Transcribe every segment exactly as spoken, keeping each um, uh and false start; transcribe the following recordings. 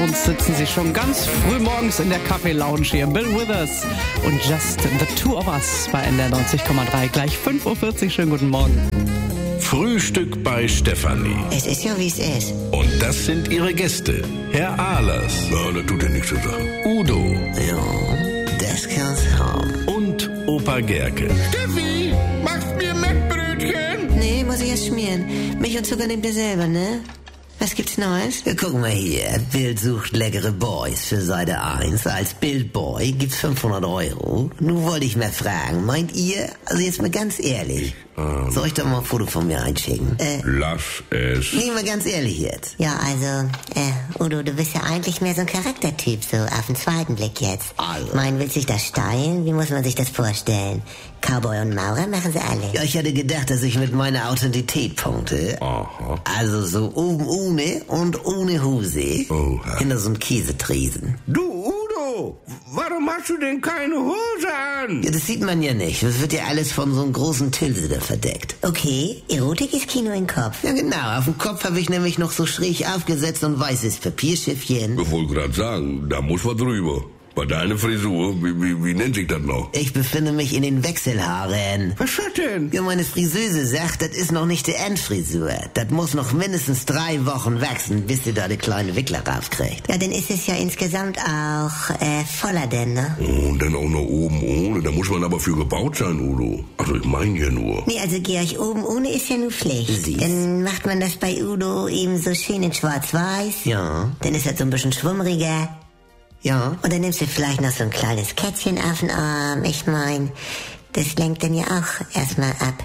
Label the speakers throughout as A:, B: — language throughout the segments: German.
A: uns sitzen sie schon ganz früh morgens in der Kaffee-Lounge hier. Bill Withers und Just the Two of Us bei N D R neunzig Komma drei. Gleich fünf Uhr vierzig. Schönen guten Morgen.
B: Frühstück bei Stefanie.
C: Es ist ja, wie es ist.
B: Und das sind ihre Gäste. Herr Ahlers.
D: Ja, das tut ja nichts zur Sache.
B: Udo.
C: Ja, das kann's haben.
B: Und Opa Gerke.
D: Steffi, machst mir Mettbrötchen?
C: Nee, muss ich erst schmieren. Milch und Zucker nehmt ihr selber, ne? Was gibt's Neues? Ja, guck mal hier. Bild sucht leckere Boys für Seite eins. Als Bildboy gibt's fünfhundert Euro. Nun wollte ich mal fragen, meint ihr, also jetzt mal ganz ehrlich, ähm, soll ich doch mal ein Foto von mir einschicken? Äh,
D: Lass es.
C: nee, mal ganz ehrlich jetzt. Ja, also, äh, Udo, du bist ja eigentlich mehr so ein Charaktertyp, so auf den zweiten Blick jetzt.
D: Also.
C: Mein, willst dich das steilen? Wie muss man sich das vorstellen? Cowboy und Maurer machen sie alle. Ja, ich hatte gedacht, dass ich mit meiner Authentität punkte.
D: Aha.
C: Also so oben ohne und ohne Hose.
D: Oha.
C: Hinter so einem Käsetresen.
D: Du, Udo, warum hast du denn keine Hose an?
C: Ja, das sieht man ja nicht. Das wird ja alles von so einem großen Tilse da verdeckt. Okay, Erotik ist Kino im Kopf. Ja, genau. Auf dem Kopf habe ich nämlich noch so schräg aufgesetzt und weißes Papierschiffchen.
D: Ich wollte gerade sagen, da muss was drüber. Bei deiner Frisur, wie, wie, wie nennt sich das noch?
C: Ich befinde mich in den Wechselhaaren.
D: Was ist das denn?
C: Ja, meine Friseuse sagt, das ist noch nicht die Endfrisur. Das muss noch mindestens drei Wochen wachsen, bis sie da die kleine Wickler raufkriegt. Ja, dann ist es ja insgesamt auch äh, voller denn, ne?
D: Oh, und dann auch noch oben ohne. Da muss man aber für gebaut sein, Udo. Also ich meine ja nur.
C: Nee, also Georg, oben ohne ist ja nur Pflicht. Siehst. Dann macht man das bei Udo eben so schön in schwarz-weiß. Ja. Dann ist das so ein bisschen schwummriger. Ja. Und dann nimmst du vielleicht noch so ein kleines Kätzchen auf den Arm. Ich mein, das lenkt dann ja auch erstmal ab.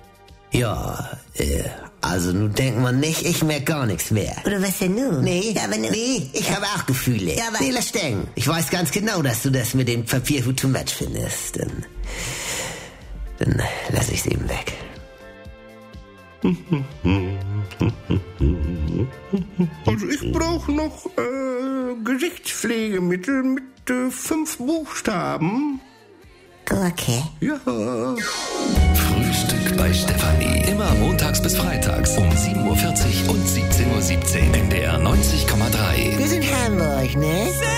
C: Ja, äh, also nun denkt man nicht, ich merk gar nichts mehr. Oder was denn nun? Nee, ja, aber nee, ich ja. habe auch Gefühle. Ja, aber nee, lass stecken. Ich weiß ganz genau, dass du das mit dem Papierhut too much findest. Dann, dann lass ich's eben weg.
D: Also ich brauche noch äh, Gesichtspflegemittel mit äh, fünf Buchstaben.
C: Okay.
D: Ja.
E: Frühstück bei Stefanie. Immer montags bis freitags um sieben Uhr vierzig und siebzehn Uhr siebzehn. N D R neunzig Komma drei.
C: Wir sind Hamburg, ne?